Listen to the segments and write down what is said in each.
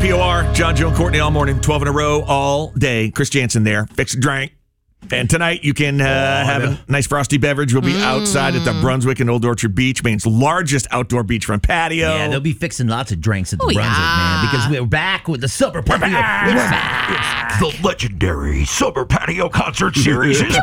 POR, John, Joe, and Courtney all morning, 12 in a row, all day. Chris Jansen there, fix a drink. And tonight you can have a nice frosty beverage. We'll be outside at the Brunswick and Old Orchard Beach, Maine's largest outdoor beachfront patio. Yeah, they'll be fixing lots of drinks at the Brunswick, man, because we're back with the Summer Patio. We're back. The legendary Summer Patio Concert Series is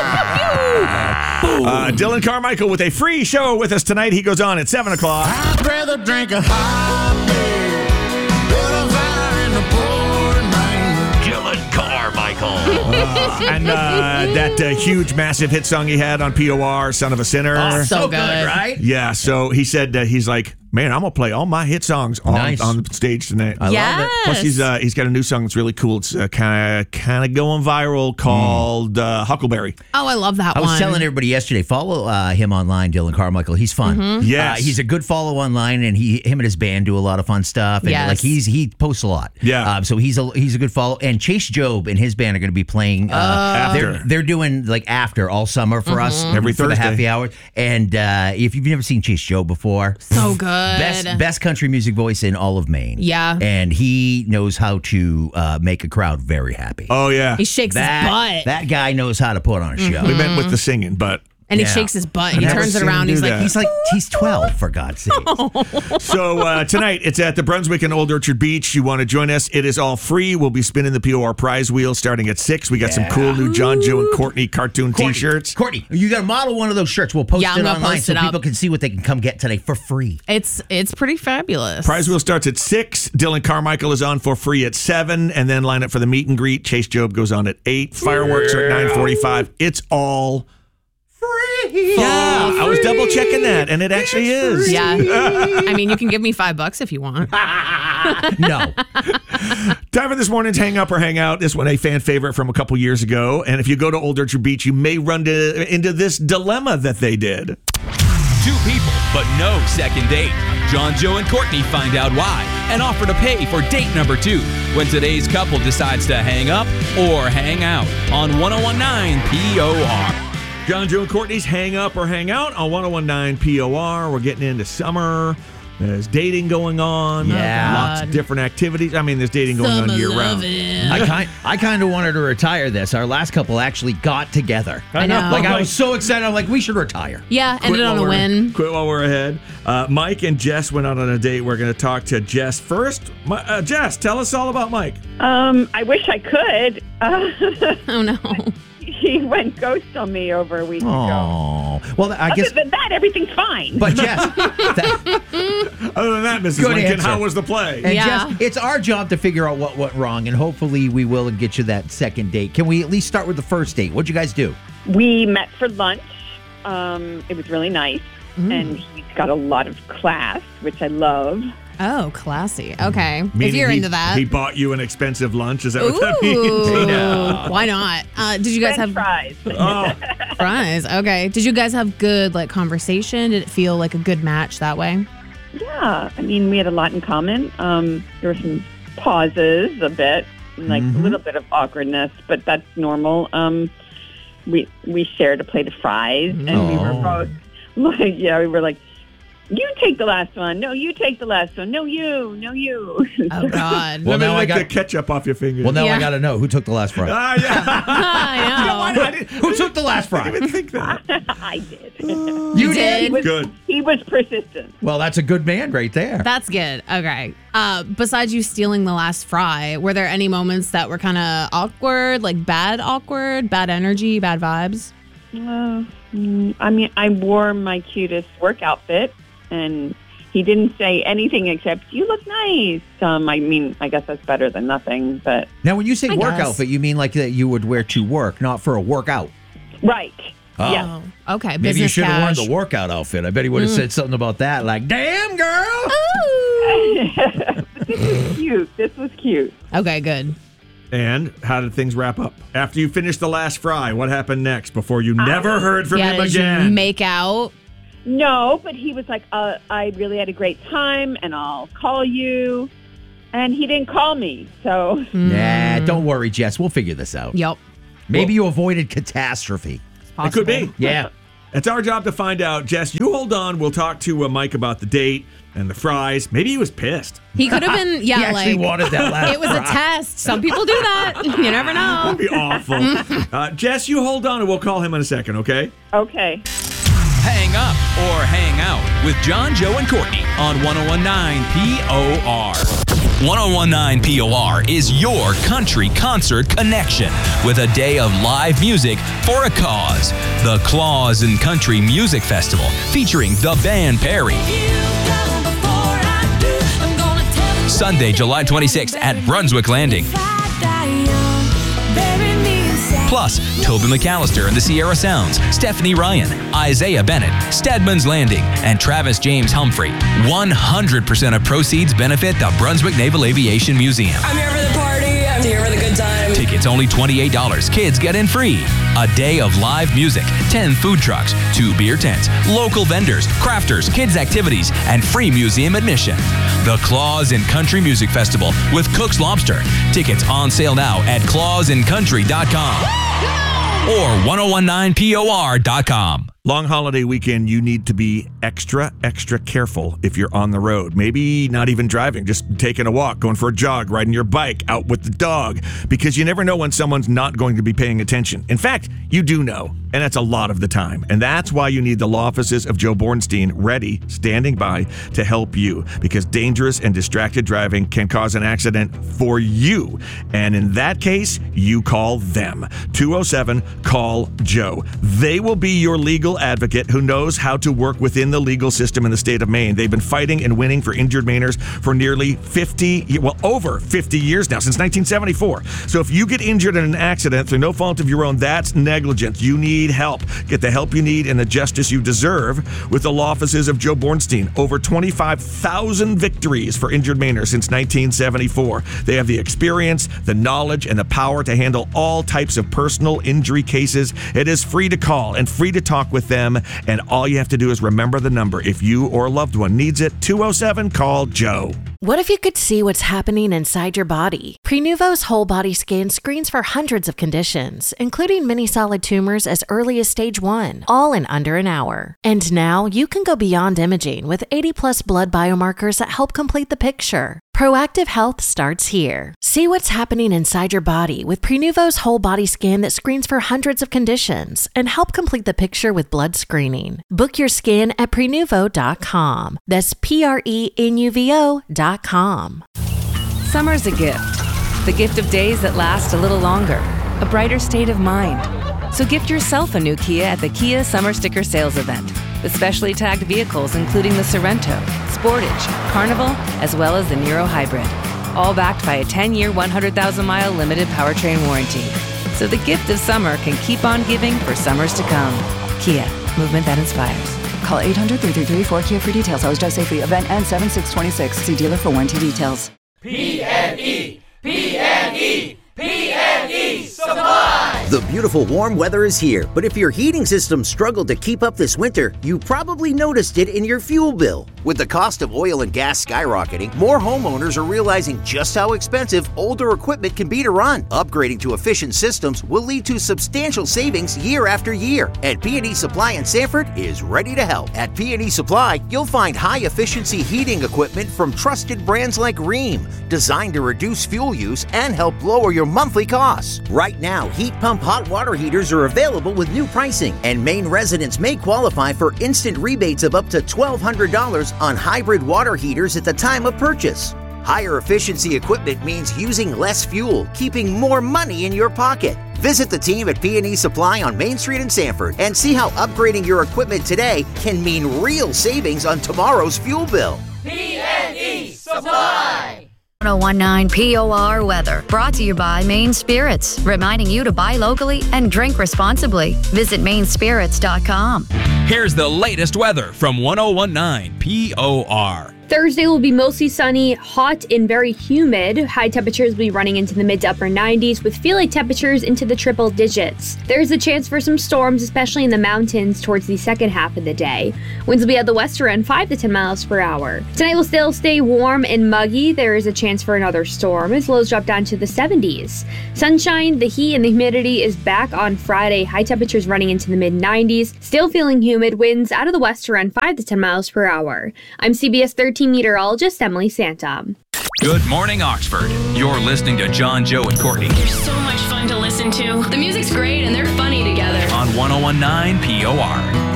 back. Dylan Carmichael with a free show with us tonight. He goes on at 7 o'clock. I'd rather drink a hot beer than a fire in the pouring rain. Dylan Carmichael. And that huge, massive hit song he had on POR, Son of a Sinner. Oh, so good, right? Yeah, so he said he's like, man, I'm going to play all my hit songs on stage tonight. I love it. Plus, he's got a new song that's really cool. It's kind of going viral called Huckleberry. Oh, I love that one. I was telling everybody yesterday, follow him online, Dylan Carmichael. He's fun. Yes. He's a good follow online, and him and his band do a lot of fun stuff. And Yes. he posts a lot. Yeah. So he's a good follow. And Chase Job and his band are going to be playing After. They're doing like after all summer for us Every for the Thursday. happy hour. And if you've never seen Chase Job before, So good. best country music voice in all of Maine. Yeah. And he knows how to make a crowd very happy. Oh, yeah. He shakes his butt. That guy knows how to put on a show. We meant with the singing, but... and he Yeah. shakes his butt. I've He never turns it seen around. him He's do like, that. He's 12, for God's sake. So tonight, it's at the Brunswick and Old Orchard Beach. You want to join us? It is all free. We'll be spinning the POR prize wheel starting at 6. We got some cool new John, Joe, and Courtney cartoon T-shirts. Courtney, you got to model one of those shirts. We'll post Yeah, I'm it gonna online post so it up. people can see what they can come get today for free. it's pretty fabulous. Prize wheel starts at 6. Dylan Carmichael is on for free at 7. And then line up for the meet and greet. Chase Job goes on at 8. Fireworks are at 9:45. It's all free. Yeah, I was double checking that, and it actually is. Yeah. I mean, you can give me $5 if you want. No. Time for this morning's Hang Up or Hang Out. This one, a fan favorite from a couple years ago. And if you go to Old Orchard Beach, you may run into this dilemma that they did. Two people, but no second date. John, Joe, and Courtney find out why and offer to pay for date number 2 when today's couple decides to hang up or hang out on 1019 POR. John, Joe, and Courtney's Hang Up or Hang Out on 1019 POR. We're getting into summer. There's dating going on. Yeah. Lots of different activity. I mean, there's dating going on year round. I kind of wanted to retire this. Our last couple actually got together. I know. Like, I was so excited. I'm like, we should retire. Yeah, ended on a win. Quit while we're ahead. Mike and Jess went out on a date. We're going to talk to Jess first. Jess, tell us all about Mike. I wish I could. Oh, no. He went ghost on me over a week ago. Oh. Well, I guess. Other than that, everything's fine. But Jess, Other than that, Mrs. Good Lincoln, answer. how was the play? and Yeah. Jess, it's our job to figure out what went wrong, and hopefully we will and get you that second date. Can we at least start with the first date? What'd you guys do? We met for lunch. It was really nice. And he's got a lot of class, which I love. Oh, classy. Okay. If Meaning you're he- into that. He bought you an expensive lunch. Is that what that Ooh. means? Why not? Did you guys French have fries. Oh, fries? Okay. Did you guys have good conversation? Did it feel like a good match that way? Yeah. I mean, we had a lot in common. There were some pauses a bit, like a little bit of awkwardness, but that's normal. We shared a plate of fries, and we were both like, we were like, you take the last one. No, you take the last one. No, you. No, you. Oh, God. Well, let me now I lick got- the ketchup off your fingers. Well, now Yeah. I got to know who took the last fry. Yeah. I know. Who took the last fry? I didn't think that. I did. You did? Good. He was persistent. Well, that's a good man right there. That's good. Okay. Besides you stealing the last fry, were there any moments that were kind of awkward, like bad energy, bad vibes? I mean, I wore my cutest work outfit, and he didn't say anything except, you look nice. I mean, I guess that's better than nothing, but... Now, when you say I work guess. outfit, you mean like that you would wear to work, not for a workout. Right. Oh. Yeah. Oh, okay. Maybe you Business should have worn cash. the workout outfit. I bet he would have said something about that, like, damn, girl. This was cute. Okay, good. And how did things wrap up? After you finished the last fry, what happened next before you never heard from Yeah, him did you again? make out? No, but he was like, I really had a great time, and I'll call you. And he didn't call me, so... Nah, don't worry, Jess. We'll figure this out. Yep. Maybe you avoided catastrophe. It could be. Yeah. It's our job to find out. Jess, you hold on. We'll talk to Mike about the date. and the fries. Maybe he was pissed. He could have been, He actually wanted that last it was a fry. test. Some people do that. You never know. That'd be awful. Jess, you hold on and we'll call him in a second, okay? Okay. Hang up or hang out with John, Joe, and Courtney on 1019 POR. 1019 POR is your country concert connection with a day of live music for a cause. The Claus and Country Music Festival featuring the band Perry. Sunday, July 26th at Brunswick Landing. Plus, Toby McAllister and the Sierra Sounds, Stephanie Ryan, Isaiah Bennett, Stedman's Landing, and Travis James Humphrey. 100% of proceeds benefit the Brunswick Naval Aviation Museum. I'm here for the party. I'm here for the good time. Tickets only $28. Kids get in free. A day of live music, 10 food trucks, 2 beer tents, local vendors, crafters, kids activities, and free museum admission. The Claus and Country Music Festival with Cook's Lobster. Tickets on sale now at clausandcountry.com or 1019POR.com. Long holiday weekend, you need to be extra careful if you're on the road. Maybe not even driving, just taking a walk, going for a jog, riding your bike, out with the dog, because you never know when someone's not going to be paying attention. In fact, you do know, and that's a lot of the time. And that's why you need the law offices of Joe Bornstein ready, standing by to help you, because dangerous and distracted driving can cause an accident for you. And in that case, you call them. 207-CALL-JOE. They will be your legal advocate who knows how to work within the legal system in the state of Maine. They've been fighting and winning for injured Mainers for nearly over 50 years now, since 1974. So if you get injured in an accident through no fault of your own, that's negligence. You need help. Get the help you need and the justice you deserve with the law offices of Joe Bornstein. Over 25,000 victories for injured Mainers since 1974. They have the experience, the knowledge, and the power to handle all types of personal injury cases. It is free to call and free to talk with them, and all you have to do is remember the number if you or a loved one needs it. 207-CALL-JOE. What if you could see what's happening inside your body? Prenuvo's whole body scan screens for hundreds of conditions, including many solid tumors as early as stage 1, all in under an hour. And now you can go beyond imaging with 80+ blood biomarkers that help complete the picture. Proactive health starts here. See what's happening inside your body with Prenuvo's whole body scan that screens for hundreds of conditions and help complete the picture with blood screening. Book your scan at Prenuvo.com. That's Prenuvo.com. Summer's a gift. The gift of days that last a little longer. A brighter state of mind. So gift yourself a new Kia at the Kia Summer Sticker Sales Event. With specially tagged vehicles including the Sorrento, Sportage, Carnival, as well as the Niro Hybrid. All backed by a 10-year, 100,000-mile limited powertrain warranty. So the gift of summer can keep on giving for summers to come. Kia, movement that inspires. Call 800-333-4KIA for details. Always drive safely. Event ends 7/6/26. See dealer for warranty details. PNE Supply! The beautiful warm weather is here, but if your heating system struggled to keep up this winter, you probably noticed it in your fuel bill. With the cost of oil and gas skyrocketing, more homeowners are realizing just how expensive older equipment can be to run. Upgrading to efficient systems will lead to substantial savings year after year, and P&E Supply in Sanford is ready to help. At P&E Supply, you'll find high-efficiency heating equipment from trusted brands like Rheem, designed to reduce fuel use and help lower your monthly costs. Right now, heat pump hot water heaters are available with new pricing, and Maine residents may qualify for instant rebates of up to $1,200 on hybrid water heaters at the time of purchase. Higher efficiency equipment means using less fuel, keeping more money in your pocket. Visit the team at P&E Supply on Main Street in Sanford and see how upgrading your equipment today can mean real savings on tomorrow's fuel bill. PNE Supply! 1019 POR weather. Brought to you by Maine Spirits, reminding you to buy locally and drink responsibly. Visit mainspirits.com. Here's the latest weather from 1019 POR. Thursday will be mostly sunny, hot, and very humid. High temperatures will be running into the mid to upper 90s with feeling temperatures into the triple digits. There's a chance for some storms, especially in the mountains towards the second half of the day. Winds will be at the west around 5 to 10 miles per hour. Tonight will still stay warm and muggy. There is a chance for another storm as lows drop down to the 70s. Sunshine, the heat, and the humidity is back on Friday. High temperatures running into the mid 90s. Still feeling humid. Winds out of the west around 5 to 10 miles per hour. I'm CBS 13 team meteorologist Emily Santa. Good morning, Oxford. You're listening to John, Joe, and Courtney They're so much fun to listen to. The music's great and they're funny together. on 101.9 POR.